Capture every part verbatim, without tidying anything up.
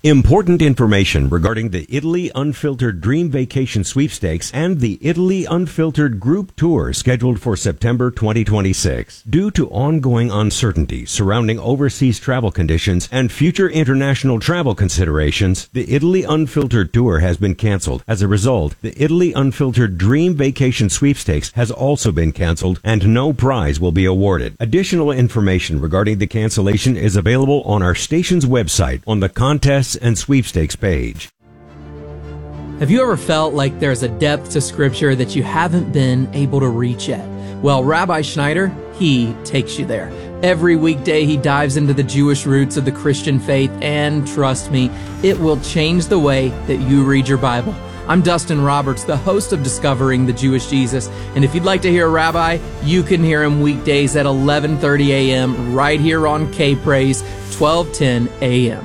Important information regarding the Italy Unfiltered Dream Vacation Sweepstakes and the Italy Unfiltered Group Tour scheduled for September twenty twenty-six. Due to ongoing uncertainty surrounding overseas travel conditions and future international travel considerations, the Italy Unfiltered Tour has been canceled. As a result, the Italy Unfiltered Dream Vacation Sweepstakes has also been canceled and no prize will be awarded. Additional information regarding the cancellation is available on our station's website on the Contests and Sweepstakes page. Have you ever felt like there's a depth to Scripture that you haven't been able to reach yet? Well, Rabbi Schneider, he takes you there. Every weekday, he dives into the Jewish roots of the Christian faith, and trust me, it will change the way that you read your Bible. I'm Dustin Roberts, the host of Discovering the Jewish Jesus, and if you'd like to hear Rabbi, you can hear him weekdays at eleven thirty a.m. right here on K-Praise, twelve ten a.m.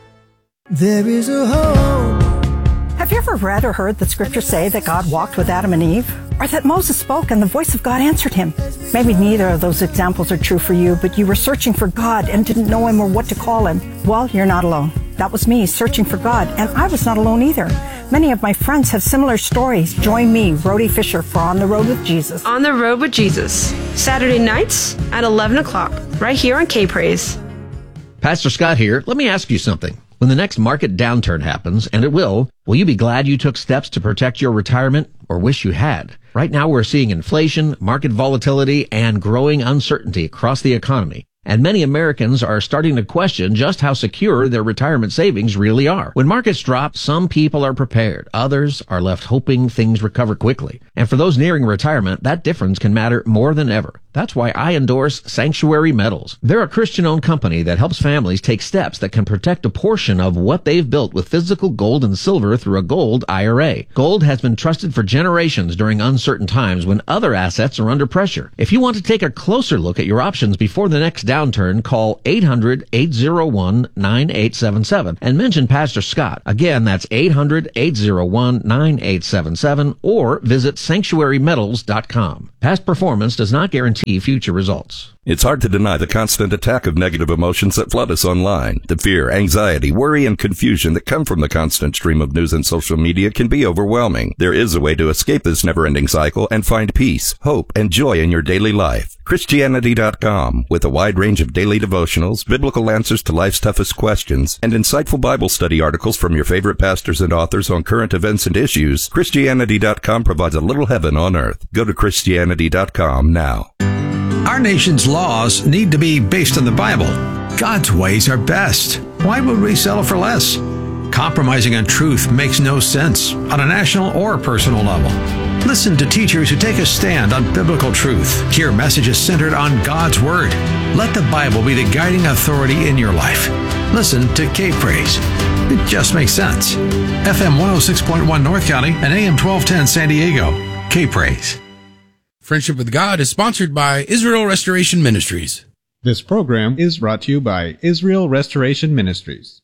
There is a hope. Have you ever read or heard the scriptures say that God walked with Adam and Eve? Or that Moses spoke and the voice of God answered him? Maybe neither of those examples are true for you, but you were searching for God and didn't know him or what to call him. Well, you're not alone. That was me searching for God, and I was not alone either. Many of my friends have similar stories. Join me, Rhodey Fisher, for On the Road with Jesus. On the Road with Jesus, Saturday nights at eleven o'clock, right here on K-Praise. Pastor Scott here. Let me ask you something. When the next market downturn happens, and it will, will you be glad you took steps to protect your retirement or wish you had? Right now we're seeing inflation, market volatility, and growing uncertainty across the economy. And many Americans are starting to question just how secure their retirement savings really are. When markets drop, some people are prepared. Others are left hoping things recover quickly. And for those nearing retirement, that difference can matter more than ever. That's why I endorse Sanctuary Metals. They're a Christian-owned company that helps families take steps that can protect a portion of what they've built with physical gold and silver through a gold I R A. Gold has been trusted for generations during uncertain times when other assets are under pressure. If you want to take a closer look at your options before the next downturn, call eight hundred, eight oh one, nine eight seven seven and mention Pastor Scott. Again, that's eight hundred, eight oh one, nine eight seven seven or visit sanctuary metals dot com. Past performance does not guarantee future results. It's hard to deny the constant attack of negative emotions that flood us online. The fear, anxiety, worry, and confusion that come from the constant stream of news and social media can be overwhelming. There is a way to escape this never-ending cycle and find peace, hope, and joy in your daily life. Christianity dot com, with a wide range of daily devotionals, biblical answers to life's toughest questions, and insightful Bible study articles from your favorite pastors and authors on current events and issues, Christianity dot com provides a little heaven on earth. Go to Christianity dot com now. Our nation's laws need to be based on the Bible. God's ways are best. Why would we settle for less? Compromising on truth makes no sense on a national or personal level. Listen to teachers who take a stand on biblical truth. Hear messages centered on God's Word. Let the Bible be the guiding authority in your life. Listen to K-Praise. It just makes sense. F M one oh six point one North County and A M twelve ten San Diego. K-Praise. Friendship with God is sponsored by Israel Restoration Ministries. This program is brought to you by Israel Restoration Ministries.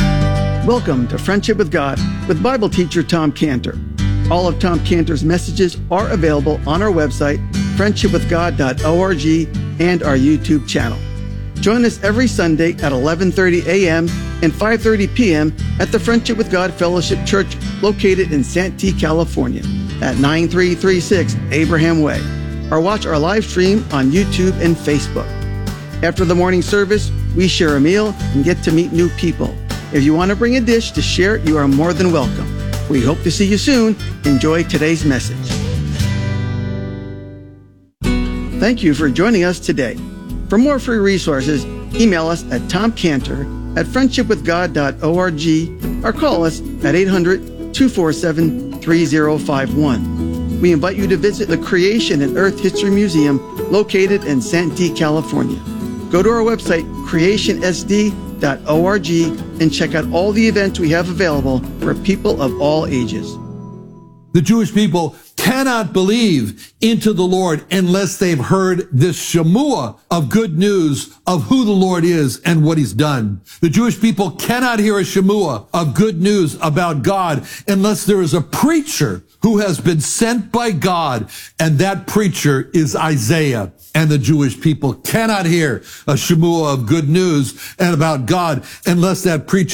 Welcome to Friendship with God with Bible teacher Tom Cantor. All of Tom Cantor's messages are available on our website, friendship with god dot org, and our YouTube channel. Join us every Sunday at eleven thirty a.m. and five thirty p.m. at the Friendship with God Fellowship Church located in Santee, California at nine three three six Abraham Way, or watch our live stream on YouTube and Facebook. After the morning service, we share a meal and get to meet new people. If you want to bring a dish to share, you are more than welcome. We hope to see you soon. Enjoy today's message. Thank you for joining us today. For more free resources, email us at tomcantor at friendship with god dot org or call us at eight hundred, two four seven, three oh five one. We invite you to visit the Creation and Earth History Museum located in Santee, California. Go to our website, creation s d dot org, and check out all the events we have available for people of all ages. The Jewish people cannot believe into the Lord unless they've heard this Shemua of good news of who the Lord is and what he's done. The Jewish people cannot hear a Shemua of good news about God unless there is a preacher who has been sent by God, and that preacher is Isaiah. And the Jewish people cannot hear a Shemua of good news and about God unless that preacher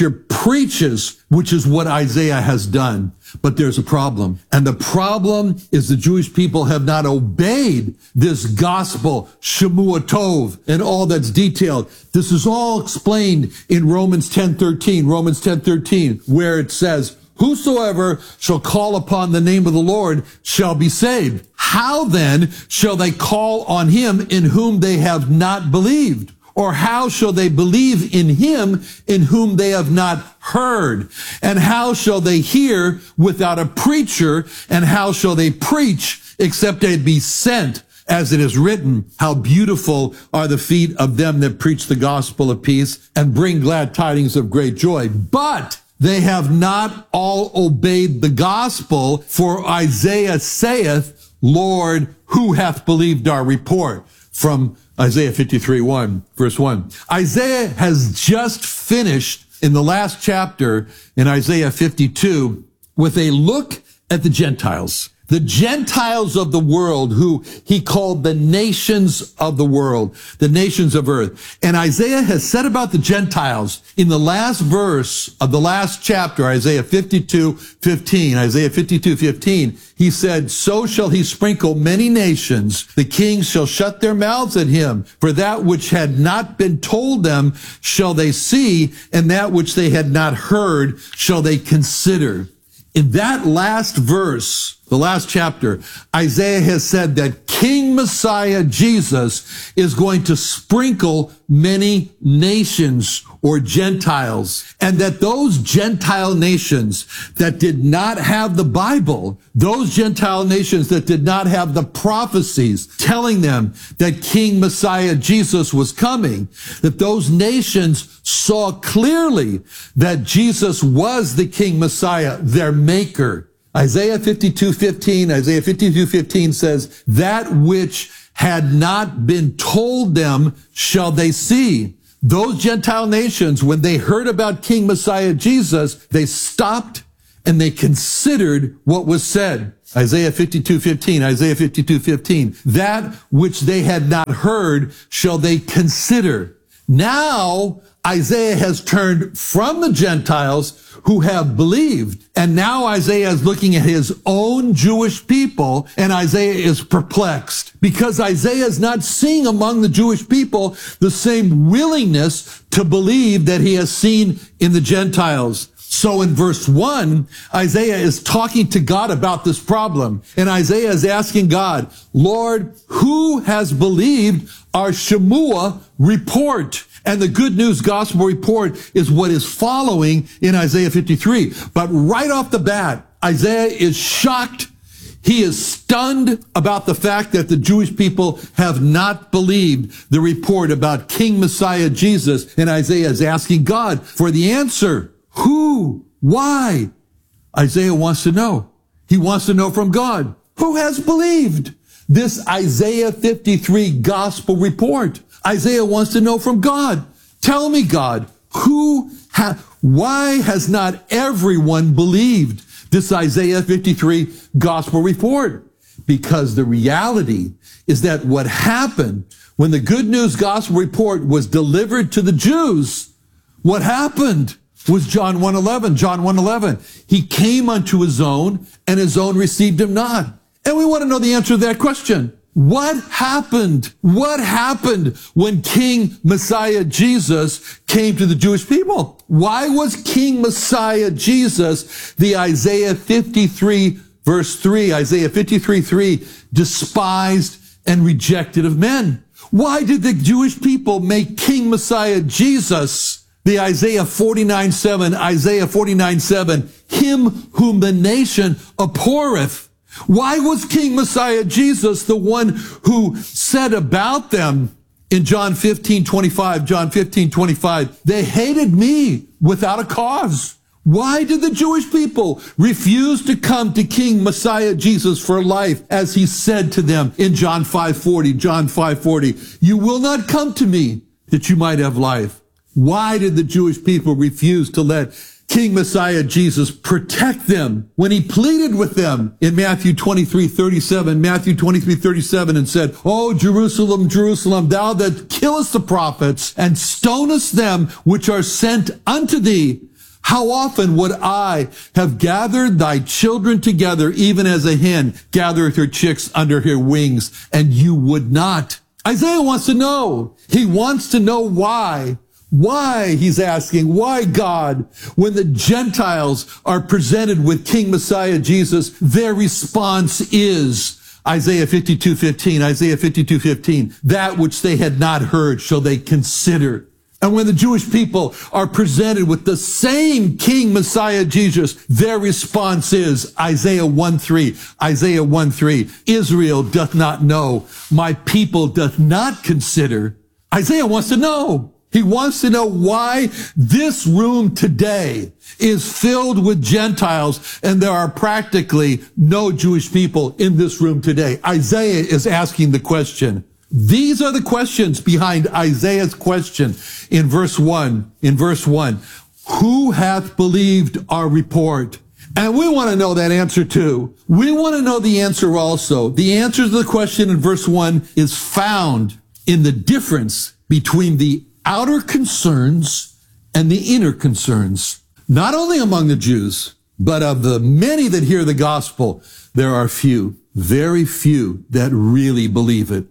preaches, which is what Isaiah has done. But there's a problem. And the problem is the Jewish people have not obeyed this gospel, Shemua Tov, and all that's detailed. This is all explained in Romans ten thirteen, Romans ten thirteen, where it says, whosoever shall call upon the name of the Lord shall be saved. How then shall they call on him in whom they have not believed? Or how shall they believe in him in whom they have not heard? And how shall they hear without a preacher? And how shall they preach except they be sent? As it is written, how beautiful are the feet of them that preach the gospel of peace and bring glad tidings of great joy. But they have not all obeyed the gospel, for Isaiah saith, Lord, who hath believed our report? From Isaiah fifty-three, one, verse one. Isaiah has just finished in the last chapter in Isaiah fifty-two with a look at the Gentiles. The Gentiles of the world, who he called the nations of the world, the nations of earth. And Isaiah has said about the Gentiles in the last verse of the last chapter, Isaiah fifty-two, fifteen, Isaiah fifty-two, fifteen, he said, so shall he sprinkle many nations. The kings shall shut their mouths at him. For that which had not been told them shall they see, and that which they had not heard shall they consider. In that last verse, the last chapter, Isaiah has said that King Messiah Jesus is going to sprinkle many nations or Gentiles, and that those Gentile nations that did not have the Bible, those Gentile nations that did not have the prophecies telling them that King Messiah Jesus was coming, that those nations saw clearly that Jesus was the King Messiah, their maker. Isaiah fifty-two, fifteen, Isaiah fifty-two, fifteen says, that which had not been told them shall they see. Those Gentile nations, when they heard about King Messiah Jesus, they stopped and they considered what was said. Isaiah fifty-two, fifteen, Isaiah fifty-two, fifteen. That which they had not heard shall they consider. Now, Isaiah has turned from the Gentiles who have believed, and now Isaiah is looking at his own Jewish people, and Isaiah is perplexed because Isaiah is not seeing among the Jewish people the same willingness to believe that he has seen in the Gentiles. So in verse one, Isaiah is talking to God about this problem, and Isaiah is asking God, Lord, who has believed our Shemua report? And the good news gospel report is what is following in Isaiah fifty-three. But right off the bat, Isaiah is shocked. He is stunned about the fact that the Jewish people have not believed the report about King Messiah Jesus. And Isaiah is asking God for the answer. Who? Why? Isaiah wants to know. He wants to know from God. Who has believed this Isaiah fifty-three gospel report? Isaiah wants to know from God. Tell me, God, who ha- why has not everyone believed this Isaiah fifty-three gospel report? Because the reality is that what happened when the good news gospel report was delivered to the Jews, what happened was John one eleven. John one eleven. He came unto his own, and his own received him not. And we want to know the answer to that question. What happened? What happened when King Messiah Jesus came to the Jewish people? Why was King Messiah Jesus, the Isaiah fifty-three verse three, Isaiah fifty-three, three, despised and rejected of men? Why did the Jewish people make King Messiah Jesus, the Isaiah forty-nine, seven, Isaiah forty-nine, seven, him whom the nation abhorreth? Why was King Messiah Jesus the one who said about them in John fifteen, twenty-five, John fifteen, twenty-five, they hated me without a cause? Why did the Jewish people refuse to come to King Messiah Jesus for life, as he said to them in John five forty, John five forty, you will not come to me that you might have life? Why did the Jewish people refuse to let King Messiah Jesus protect them when he pleaded with them in Matthew twenty-three, thirty-seven, Matthew twenty-three, thirty-seven, and said, O Jerusalem, Jerusalem, thou that killest the prophets and stonest them which are sent unto thee, How often would I have gathered thy children together, even as a hen gathereth her chicks under her wings, and you would not? Isaiah wants to know. He wants to know why. Why, he's asking, why God, when the Gentiles are presented with King Messiah Jesus, their response is Isaiah fifty-two fifteen, Isaiah fifty-two fifteen, that which they had not heard shall they consider. And when the Jewish people are presented with the same King Messiah Jesus, their response is Isaiah one three, Isaiah one three, Israel doth not know, my people doth not consider. Isaiah wants to know. He wants to know why this room today is filled with Gentiles and there are practically no Jewish people in this room today. Isaiah is asking the question. These are the questions behind Isaiah's question in verse one. In verse one, who hath believed our report? And we want to know that answer too. We want to know the answer also. The answer to the question in verse one is found in the difference between the outer concerns and the inner concerns. Not only among the Jews, but of the many that hear the gospel, there are few, very few that really believe it.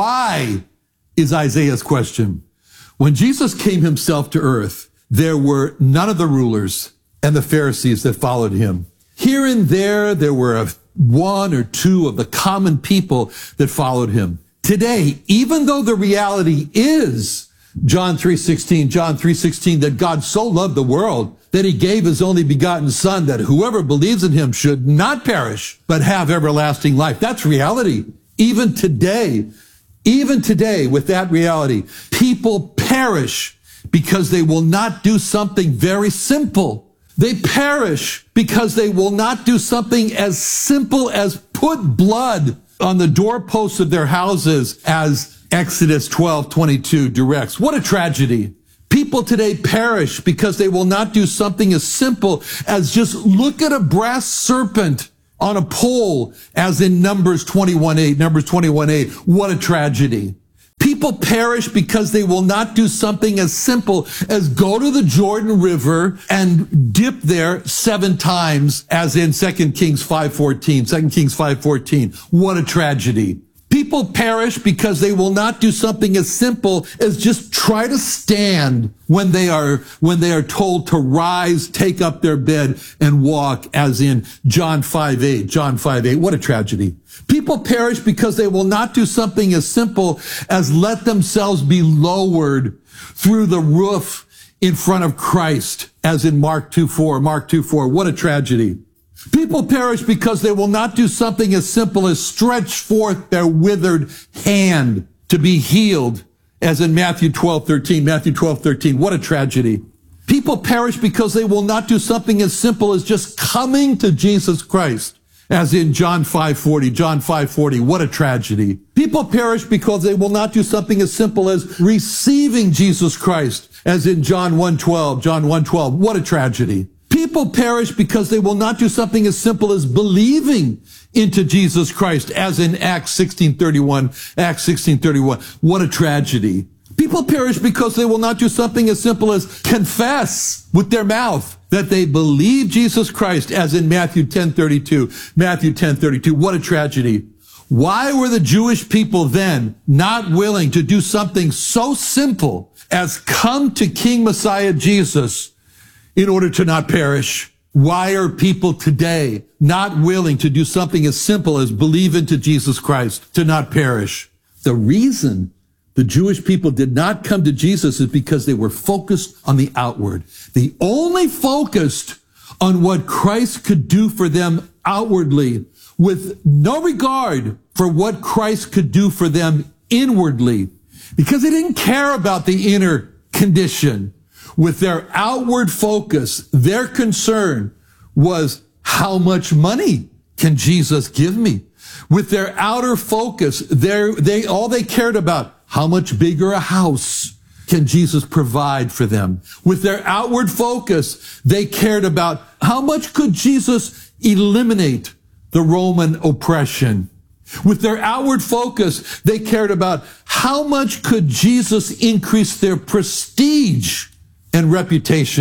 Why is Isaiah's question. When Jesus came himself to earth, there were none of the rulers and the Pharisees that followed him. Here and there, there were a, one or two of the common people that followed him. Today, even though the reality is John three sixteen, John three sixteen, that God so loved the world that he gave his only begotten son, that whoever believes in him should not perish, but have everlasting life. That's reality. Even today, even today with that reality, people perish because they will not do something very simple. They perish because they will not do something as simple as put blood on the doorposts of their houses, as Exodus twelve twenty-two directs. What a tragedy. People today perish because they will not do something as simple as just look at a brass serpent on a pole, as in Numbers twenty-one eight. Numbers twenty-one eight. What a tragedy. People perish because they will not do something as simple as go to the Jordan River and dip there seven times, as in Second Kings five fourteen. Second Kings five fourteen. What a tragedy. People perish because they will not do something as simple as just try to stand when they are, when they are told to rise, take up their bed and walk, as in John five eight, John five eight. What a tragedy. People perish because they will not do something as simple as let themselves be lowered through the roof in front of Christ, as in Mark two four, Mark two four. What a tragedy. People perish because they will not do something as simple as stretch forth their withered hand to be healed, as in Matthew twelve thirteen, Matthew twelve thirteen. What a tragedy. People perish because they will not do something as simple as just coming to Jesus Christ, as in John five forty, John five forty. What a tragedy. People perish because they will not do something as simple as receiving Jesus Christ, as in John one twelve, John one twelve. What a tragedy. People perish because they will not do something as simple as believing into Jesus Christ, as in Acts sixteen thirty-one, Acts sixteen thirty-one. What a tragedy. People perish because they will not do something as simple as confess with their mouth that they believe Jesus Christ, as in Matthew ten thirty-two, Matthew ten thirty-two. What a tragedy. Why were the Jewish people then not willing to do something so simple as come to King Messiah Jesus in order to not perish? Why are people today not willing to do something as simple as believe into Jesus Christ to not perish? The reason the Jewish people did not come to Jesus is because they were focused on the outward. They only focused on what Christ could do for them outwardly, with no regard for what Christ could do for them inwardly, because they didn't care about the inner condition. With their outward focus, their concern was, how much money can Jesus give me? With their outer focus, they all they cared about, how much bigger a house can Jesus provide for them? With their outward focus, they cared about, how much could Jesus eliminate the Roman oppression? With their outward focus, they cared about, how much could Jesus increase their prestige and reputation?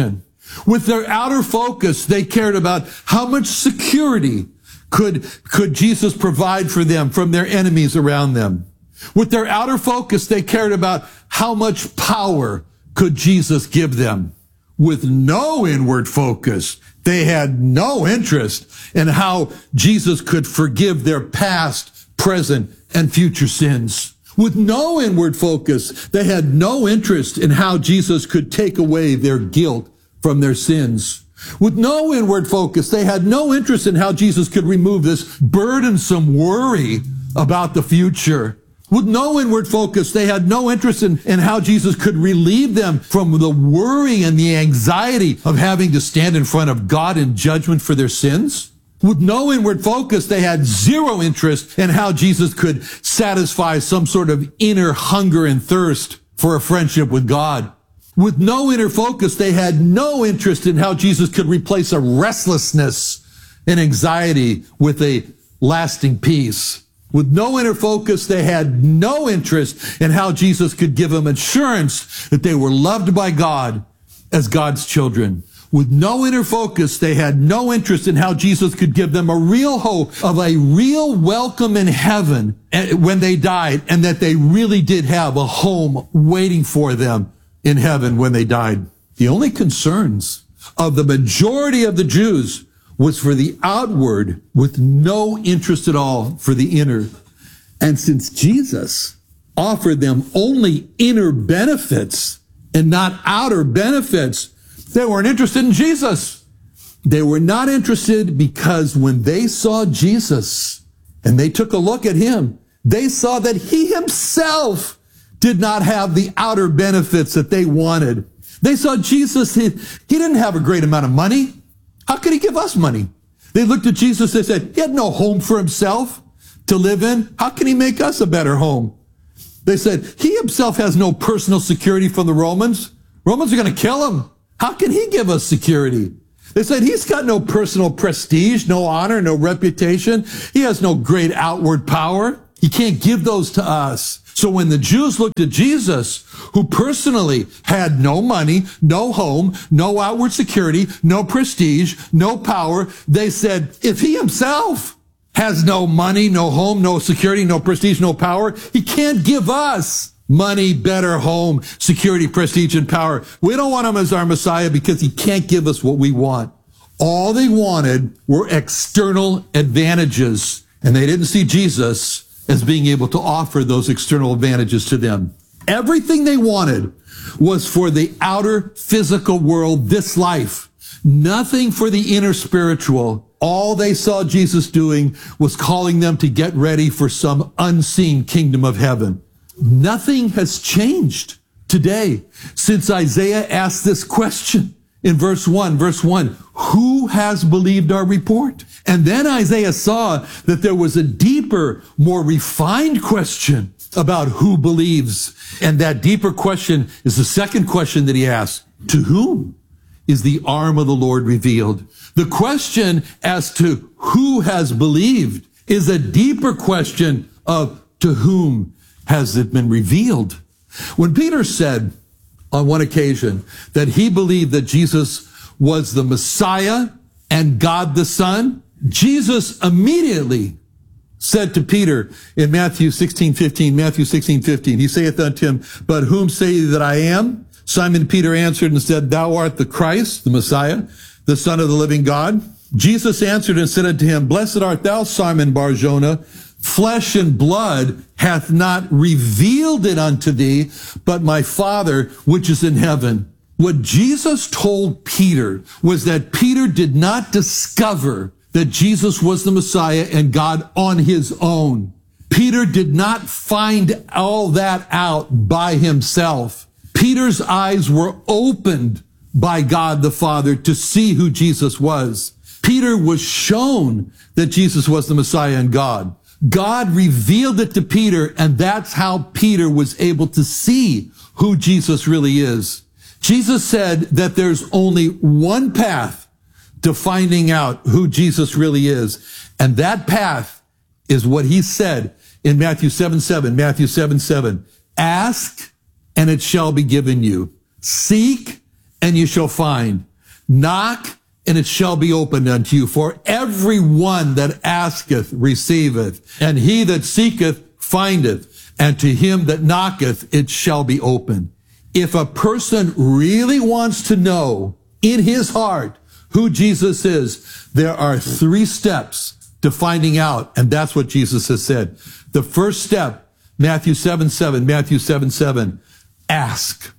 With their outer focus, they cared about how much security could, could Jesus provide for them from their enemies around them. With their outer focus, they cared about how much power could Jesus give them. With no inward focus, they had no interest in how Jesus could forgive their past, present, and future sins. With no inward focus, they had no interest in how Jesus could take away their guilt from their sins. With no inward focus, they had no interest in how Jesus could remove this burdensome worry about the future. With no inward focus, they had no interest in, in how Jesus could relieve them from the worry and the anxiety of having to stand in front of God in judgment for their sins. With no inward focus, they had zero interest in how Jesus could satisfy some sort of inner hunger and thirst for a friendship with God. With no inner focus, they had no interest in how Jesus could replace a restlessness and anxiety with a lasting peace. With no inner focus, they had no interest in how Jesus could give them assurance that they were loved by God as God's children. With no inner focus, they had no interest in how Jesus could give them a real hope of a real welcome in heaven when they died, and that they really did have a home waiting for them in heaven when they died. The only concerns of the majority of the Jews was for the outward, with no interest at all for the inner. And since Jesus offered them only inner benefits and not outer benefits, they weren't interested in Jesus. They were not interested because when they saw Jesus and they took a look at him, they saw that he himself did not have the outer benefits that they wanted. They saw Jesus, he, he didn't have a great amount of money. How could he give us money? They looked at Jesus, they said, he had no home for himself to live in. How can he make us a better home? They said, he himself has no personal security from the Romans. Romans are going to kill him. How can he give us security? They said, he's got no personal prestige, no honor, no reputation. He has no great outward power. He can't give those to us. So when the Jews looked at Jesus, who personally had no money, no home, no outward security, no prestige, no power, they said, if he himself has no money, no home, no security, no prestige, no power, he can't give us money, better home, security, prestige, and power. We don't want him as our Messiah because he can't give us what we want. All they wanted were external advantages, and they didn't see Jesus as being able to offer those external advantages to them. Everything they wanted was for the outer physical world, this life. Nothing for the inner spiritual. All they saw Jesus doing was calling them to get ready for some unseen kingdom of heaven. Nothing has changed today since Isaiah asked this question in verse one. Verse one, who has believed our report? And then Isaiah saw that there was a deeper, more refined question about who believes. And that deeper question is the second question that he asked. To whom is the arm of the Lord revealed? The question as to who has believed is a deeper question of to whom has it been revealed? When Peter said on one occasion that he believed that Jesus was the Messiah and God the Son, Jesus immediately said to Peter in Matthew sixteen fifteen, Matthew sixteen fifteen, he saith unto him, but whom say ye that I am? Simon Peter answered and said, thou art the Christ, the Messiah, the Son of the living God. Jesus answered and said unto him, blessed art thou, Simon Bar-Jonah, flesh and blood hath not revealed it unto thee, but my Father which is in heaven. What Jesus told Peter was that Peter did not discover that Jesus was the Messiah and God on his own. Peter did not find all that out by himself. Peter's eyes were opened by God the Father to see who Jesus was. Peter was shown that Jesus was the Messiah and God. God revealed it to Peter, and that's how Peter was able to see who Jesus really is. Jesus said that there's only one path to finding out who Jesus really is. And that path is what he said in Matthew seven seven, Matthew seven seven. Ask, and it shall be given you. Seek, and you shall find. Knock, and it shall be opened unto you. For every one that asketh receiveth, and he that seeketh findeth, and to him that knocketh it shall be opened. If a person really wants to know in his heart who Jesus is, there are three steps to finding out, and that's what Jesus has said. The first step, Matthew seven seven, Matthew seven seven, ask.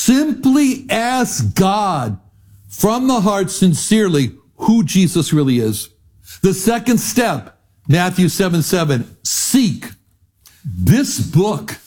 Simply ask God from the heart sincerely who Jesus really is. The second step, Matthew seven seven, seek. This book,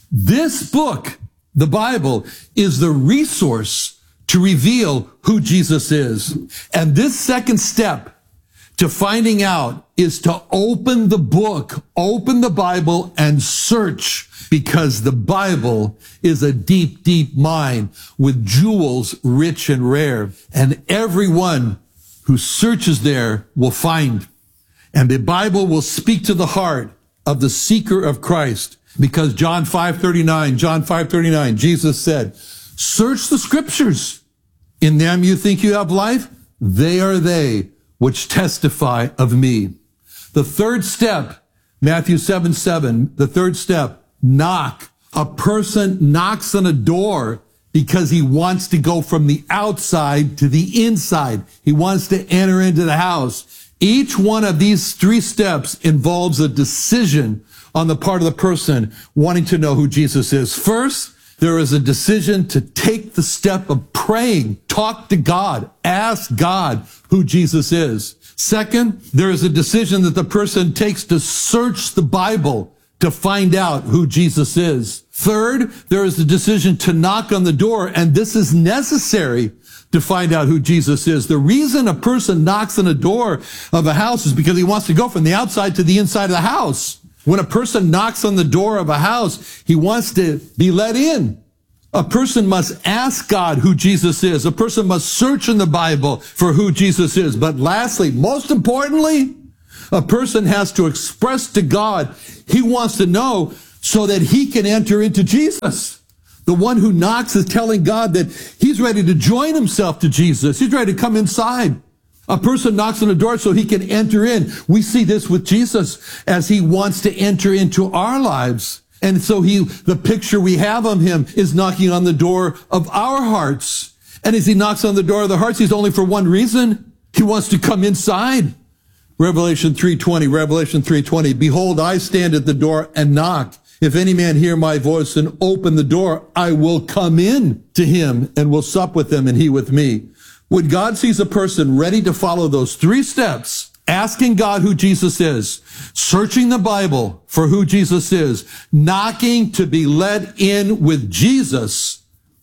this book, the Bible, is the resource to reveal who Jesus is. And this second step to finding out is to open the book, open the Bible and search, because the Bible is a deep, deep mine with jewels rich and rare. And everyone who searches there will find. And the Bible will speak to the heart of the seeker of Christ. Because John five thirty-nine, John five thirty-nine, Jesus said, search the scriptures. In them you think you have life. They are they which testify of me. The third step, Matthew seven seven, the third step, knock. A person knocks on a door because he wants to go from the outside to the inside. He wants to enter into the house. Each one of these three steps involves a decision on the part of the person wanting to know who Jesus is. First, there is a decision to take the step of praying, talk to God, ask God who Jesus is. Second, there is a decision that the person takes to search the Bible to find out who Jesus is. Third, there is a decision to knock on the door, and this is necessary to find out who Jesus is. The reason a person knocks on a door of a house is because he wants to go from the outside to the inside of the house. When a person knocks on the door of a house, he wants to be let in. A person must ask God who Jesus is. A person must search in the Bible for who Jesus is. But lastly, most importantly, a person has to express to God he wants to know so that he can enter into Jesus. The one who knocks is telling God that he's ready to join himself to Jesus. He's ready to come inside. A person knocks on the door so he can enter in. We see this with Jesus as he wants to enter into our lives. And so he, the picture we have of him is knocking on the door of our hearts. And as he knocks on the door of the hearts, he's only for one reason. He wants to come inside. Revelation three twenty, Revelation three twenty, behold, I stand at the door and knock. If any man hear my voice and open the door, I will come in to him and will sup with him and he with me. When God sees a person ready to follow those three steps, asking God who Jesus is, searching the Bible for who Jesus is, knocking to be let in with Jesus,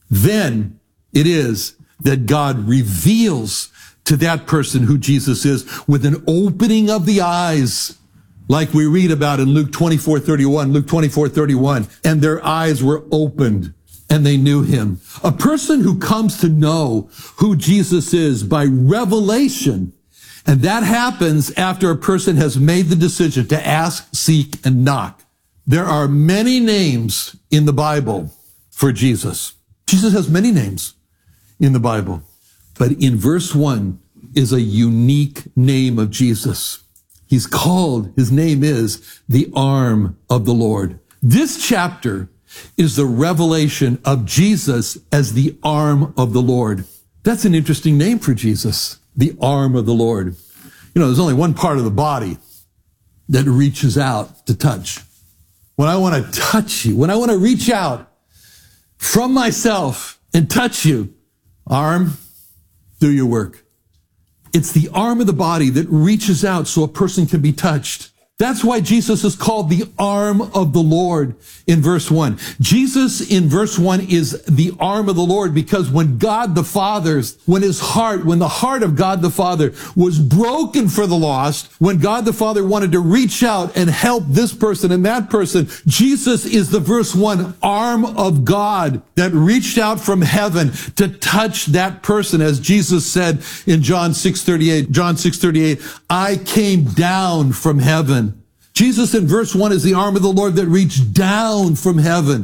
then it is that God reveals to that person who Jesus is with an opening of the eyes, like we read about in Luke twenty-four thirty-one, Luke twenty-four thirty-one, and their eyes were opened and they knew him. A person who comes to know who Jesus is by revelation, and that happens after a person has made the decision to ask, seek, and knock. There are many names in the Bible for Jesus. Jesus has many names in the Bible. But in verse one is a unique name of Jesus. He's called, his name is the arm of the Lord. This chapter is the revelation of Jesus as the arm of the Lord. That's an interesting name for Jesus, the arm of the Lord. You know, there's only one part of the body that reaches out to touch. When I want to touch you, when I want to reach out from myself and touch you, arm, do your work. It's the arm of the body that reaches out so a person can be touched. That's why Jesus is called the arm of the Lord in verse one. Jesus in verse one is the arm of the Lord because when God the Father, when his heart, when the heart of God the Father was broken for the lost, when God the Father wanted to reach out and help this person and that person, Jesus is the verse one arm of God that reached out from heaven to touch that person. As Jesus said in John six thirty-eight, John six thirty-eight, I came down from heaven. Jesus in verse one is the arm of the Lord that reached down from heaven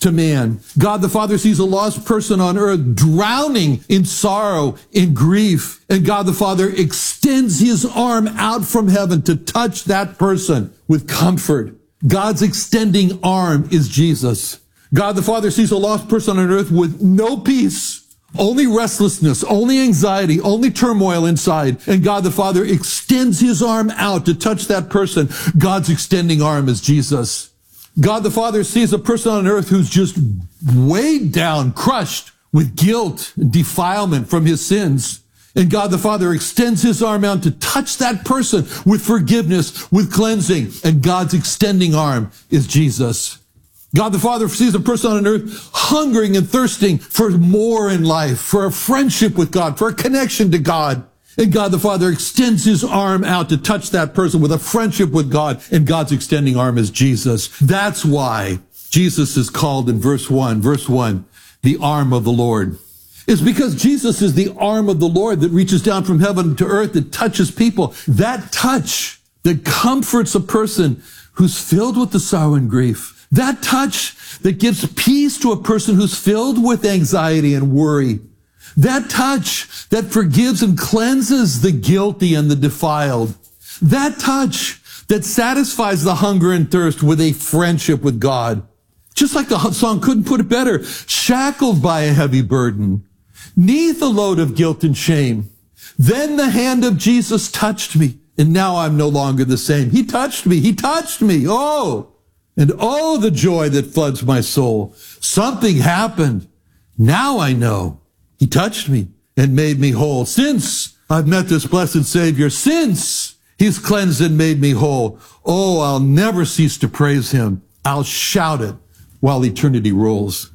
to man. God the Father sees a lost person on earth drowning in sorrow, in grief. And God the Father extends his arm out from heaven to touch that person with comfort. God's extending arm is Jesus. God the Father sees a lost person on earth with no peace, only restlessness, only anxiety, only turmoil inside. And God the Father extends his arm out to touch that person. God's extending arm is Jesus. God the Father sees a person on earth who's just weighed down, crushed with guilt and defilement from his sins. And God the Father extends his arm out to touch that person with forgiveness, with cleansing. And God's extending arm is Jesus. God the Father sees a person on earth hungering and thirsting for more in life, for a friendship with God, for a connection to God. And God the Father extends his arm out to touch that person with a friendship with God. And God's extending arm is Jesus. That's why Jesus is called in verse one, verse one, the arm of the Lord. It's because Jesus is the arm of the Lord that reaches down from heaven to earth, that touches people. That touch that comforts a person who's filled with the sorrow and grief. That touch that gives peace to a person who's filled with anxiety and worry. That touch that forgives and cleanses the guilty and the defiled. That touch that satisfies the hunger and thirst with a friendship with God. Just like the song couldn't put it better. Shackled by a heavy burden, 'neath a load of guilt and shame. Then the hand of Jesus touched me, and now I'm no longer the same. He touched me. He touched me. Oh, and oh, the joy that floods my soul. Something happened. Now I know. He touched me and made me whole. Since I've met this blessed Savior, since he's cleansed and made me whole, oh, I'll never cease to praise him. I'll shout it while eternity rolls.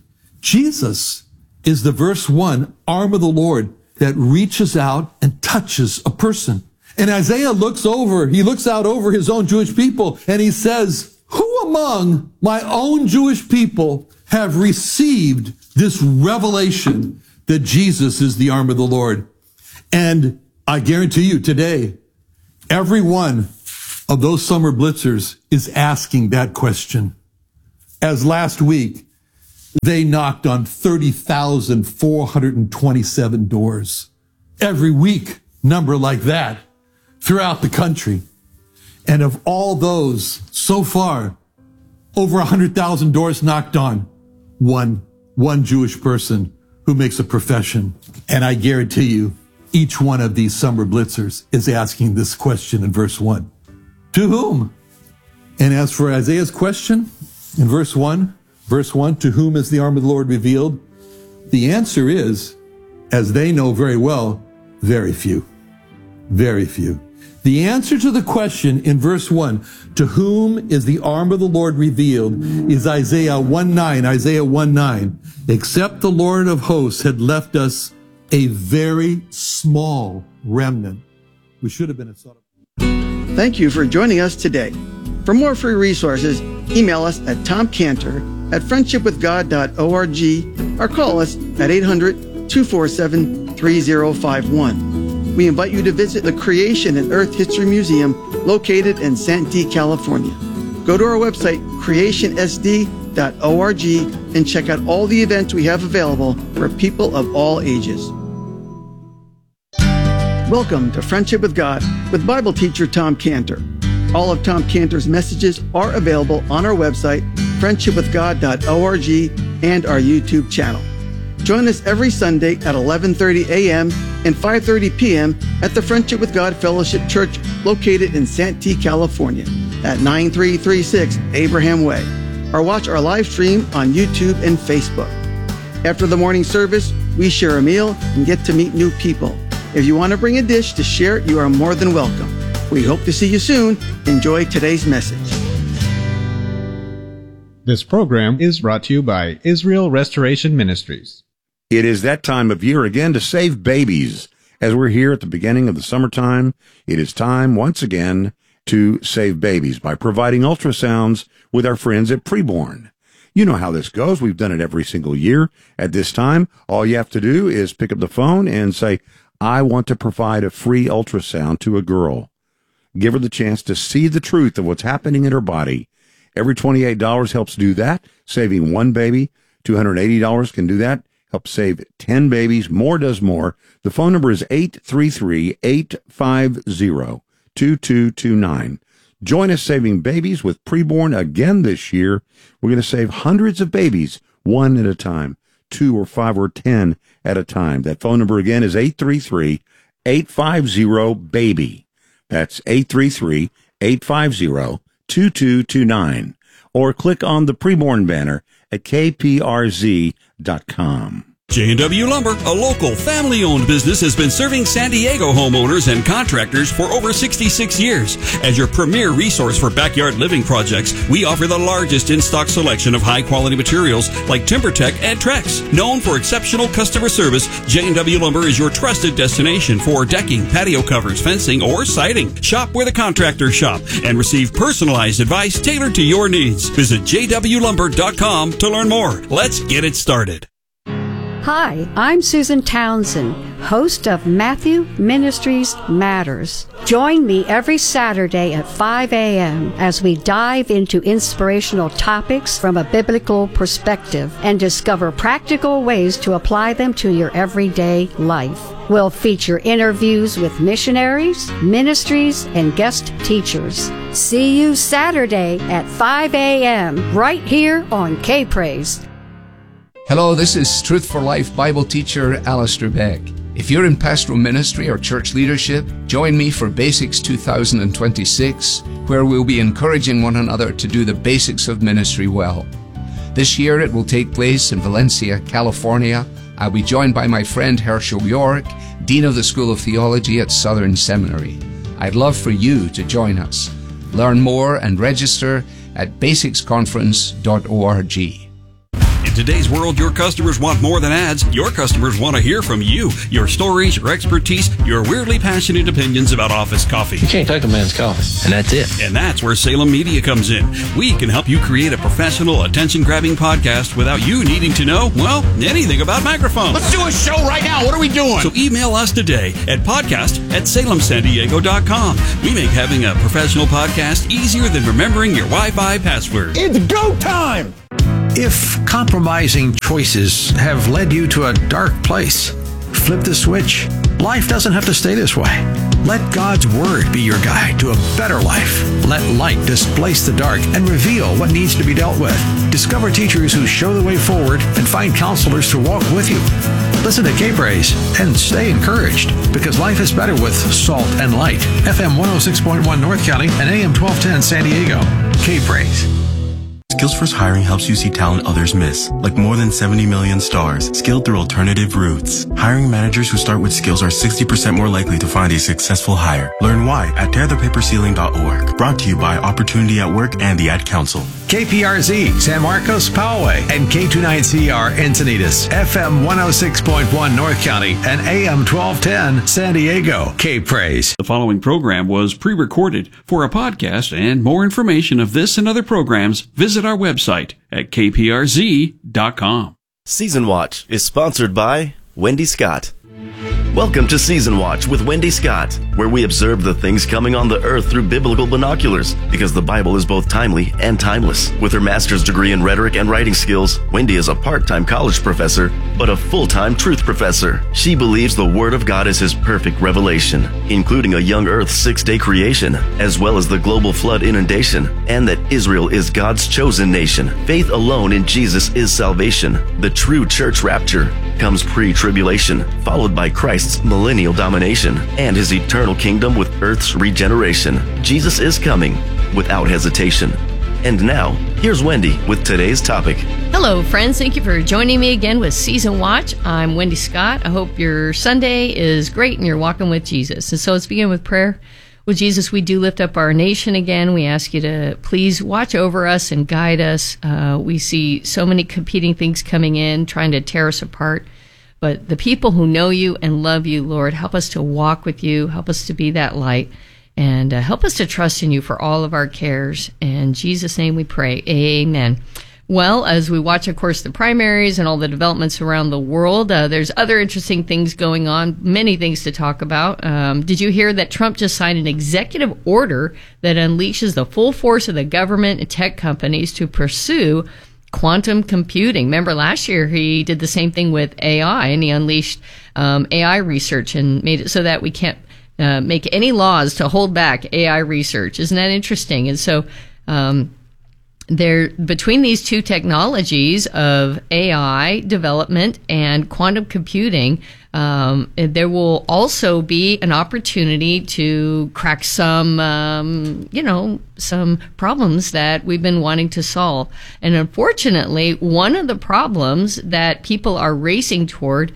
Jesus is the verse one arm of the Lord that reaches out and touches a person. And Isaiah looks over, he looks out over his own Jewish people and he says, who among my own Jewish people have received this revelation that Jesus is the arm of the Lord? And I guarantee you today, every one of those summer blitzers is asking that question. As last week, they knocked on thirty thousand four hundred twenty-seven doors. Every week, number like that throughout the country. And of all those, so far, over one hundred thousand doors knocked on, one, one Jewish person who makes a profession. And I guarantee you, each one of these summer blitzers is asking this question in verse one. To whom? And as for Isaiah's question in verse one, verse one, to whom is the arm of the Lord revealed? The answer is, as they know very well, very few. Very few. The answer to the question in verse one, to whom is the arm of the Lord revealed, is Isaiah one nine, Isaiah one nine. Except the Lord of hosts had left us a very small remnant. We should have been at Sodom. Thank you for joining us today. For more free resources, email us at tom cantor at friendship with god dot org or call us at eight hundred, two four seven, three zero five one. We invite you to visit the Creation and Earth History Museum located in Santee, California. Go to our website, creation s d dot org, and check out all the events we have available for people of all ages. Welcome to Friendship with God with Bible teacher Tom Cantor. All of Tom Cantor's messages are available on our website, friendship with god dot org, and our YouTube channel. Join us every Sunday at eleven thirty a.m. and five thirty p.m. at the Friendship with God Fellowship Church located in Santee, California at nine three three six Abraham Way, or watch our live stream on YouTube and Facebook. After the morning service, we share a meal and get to meet new people. If you want to bring a dish to share, you are more than welcome. We hope to see you soon. Enjoy today's message. This program is brought to you by Israel Restoration Ministries. It is that time of year again to save babies. As we're here at the beginning of the summertime, it is time once again to save babies by providing ultrasounds with our friends at Preborn. You know how this goes. We've done it every single year. At this time, all you have to do is pick up the phone and say, I want to provide a free ultrasound to a girl. Give her the chance to see the truth of what's happening in her body. Every twenty-eight dollars helps do that, saving one baby. two hundred eighty dollars can do that, help save ten babies. More does more. The phone number is eight three three, eight five zero, two two two nine. Join us saving babies with Preborn again this year. We're going to save hundreds of babies, one at a time, two or five or ten at a time. That phone number again is eight three three, eight five zero, BABY. That's eight three three, eight five zero, two two two nine. Or click on the Preborn banner at k p r z dot com. J and W Lumber, a local family-owned business, has been serving San Diego homeowners and contractors for over sixty-six years. As your premier resource for backyard living projects, we offer the largest in-stock selection of high-quality materials like TimberTech and Trex. Known for exceptional customer service, J and W Lumber is your trusted destination for decking, patio covers, fencing, or siding. Shop where the contractors shop and receive personalized advice tailored to your needs. Visit j w lumber dot com to learn more. Let's get it started. Hi, I'm Susan Townsend, host of Matthew Ministries Matters. Join me every Saturday at five a.m. as we dive into inspirational topics from a biblical perspective and discover practical ways to apply them to your everyday life. We'll feature interviews with missionaries, ministries, and guest teachers. See you Saturday at five a.m. right here on K-Praise. Hello, this is Truth for Life Bible teacher Alistair Beck. If you're in pastoral ministry or church leadership, join me for Basics two thousand twenty-six, where we'll be encouraging one another to do the basics of ministry well. This year it will take place in Valencia, California. I'll be joined by my friend Herschel York, Dean of the School of Theology at Southern Seminary. I'd love for you to join us. Learn more and register at basics conference dot org. In today's world, your customers want more than ads. Your customers want to hear from you. Your stories, your expertise, your weirdly passionate opinions about office coffee. You can't take a man's coffee, and that's it. And that's where Salem Media comes in. We can help you create a professional, attention-grabbing podcast without you needing to know, well, anything about microphones. Let's do a show right now. What are we doing? So email us today at podcast at salem san diego dot com. We make having a professional podcast easier than remembering your Wi-Fi password. It's go time! If compromising choices have led you to a dark place, flip the switch. Life doesn't have to stay this way. Let God's Word be your guide to a better life. Let light displace the dark and reveal what needs to be dealt with. Discover teachers who show the way forward and find counselors to walk with you. Listen to K-Praise and stay encouraged, because life is better with salt and light. F M one oh six point one North County and A M twelve ten San Diego. K-Praise. SkillsFirst Hiring helps you see talent others miss, like more than seventy million stars, skilled through alternative routes. Hiring managers who start with skills are sixty percent more likely to find a successful hire. Learn why at tear the paper ceiling dot org. Brought to you by Opportunity at Work and the Ad Council. K P R Z, San Marcos, Poway, and K twenty-nine C R, Encinitas, F M one oh six point one North County, and A M twelve ten San Diego. K-Praise. The following program was pre-recorded. For a podcast and more information of this and other programs, visit our website at k p r z dot com. Season Watch is sponsored by Wendy Scott. Welcome to Season Watch with Wendy Scott, where we observe the things coming on the earth through biblical binoculars, because the Bible is both timely and timeless. With her master's degree in rhetoric and writing skills, Wendy is a part-time college professor, but a full-time truth professor. She believes the Word of God is His perfect revelation, including a young earth's six-day creation, as well as the global flood inundation, and that Israel is God's chosen nation. Faith alone in Jesus is salvation. The true church rapture comes pre-tribulation, followed by Christ's millennial domination and His eternal kingdom with earth's regeneration. Jesus is coming without hesitation. And now, here's Wendy with today's topic. Hello, friends. Thank you for joining me again with Season Watch. I'm Wendy Scott. I hope your Sunday is great and you're walking with Jesus. And so let's begin with prayer. With Jesus, we do lift up our nation again. We ask you to please watch over us and guide us. Uh, we see so many competing things coming in, trying to tear us apart. But the people who know you and love you, Lord, help us to walk with you. Help us to be that light. And uh, help us to trust in you for all of our cares. In Jesus' name we pray. Amen. Well, as we watch, of course, the primaries and all the developments around the world, uh, there's other interesting things going on, many things to talk about. Um, did you hear that Trump just signed an executive order that unleashes the full force of the government and tech companies to pursue quantum computing? Remember last year he did the same thing with A I, and he unleashed um, A I research and made it so that we can't uh, make any laws to hold back A I research. Isn't that interesting? And so um There, between these two technologies of A I development and quantum computing, um, there will also be an opportunity to crack some, um, you know, some problems that we've been wanting to solve. And unfortunately, one of the problems that people are racing toward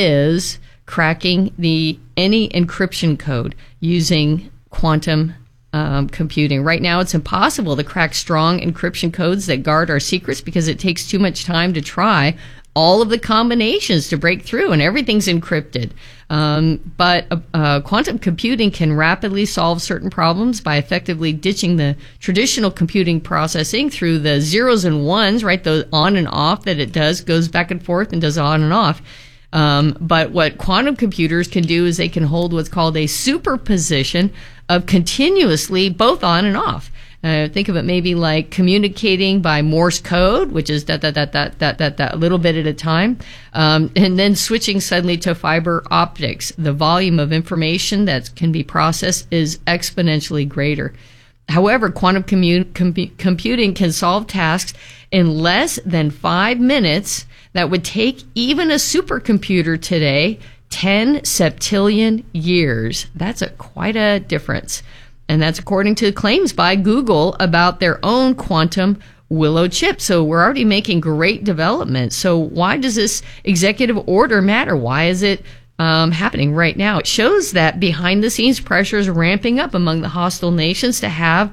is cracking the any encryption code using quantum Um, computing. Right now, it's impossible to crack strong encryption codes that guard our secrets because it takes too much time to try all of the combinations to break through, and everything's encrypted. Um, but uh, uh, quantum computing can rapidly solve certain problems by effectively ditching the traditional computing processing through the zeros and ones, right? The on and off that it does, goes back and forth and does on and off. Um, but what quantum computers can do is they can hold what's called a superposition of continuously both on and off. Uh, think of it maybe like communicating by Morse code, which is that, that, that, that, that, that, that, a little bit at a time, um, and then switching suddenly to fiber optics. The volume of information that can be processed is exponentially greater. However, quantum commu- com- computing can solve tasks in less than five minutes that would take even a supercomputer today ten septillion years. That's a, quite a difference. And that's according to claims by Google about their own quantum Willow chip. So we're already making great development. So why does this executive order matter? Why is it um, happening right now? It shows that behind the scenes pressure is ramping up among the hostile nations to have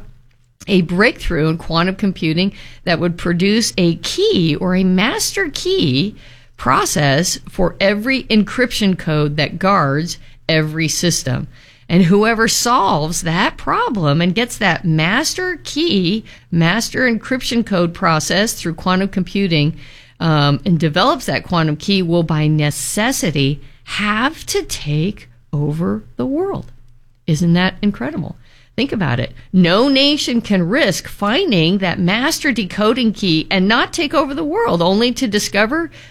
a breakthrough in quantum computing that would produce a key or a master key process for every encryption code that guards every system. And whoever solves that problem and gets that master key, master encryption code process through quantum computing, um, and develops that quantum key will by necessity have to take over the world. Isn't that incredible? Think about it. No nation can risk finding that master decoding key and not take over the world, only to discover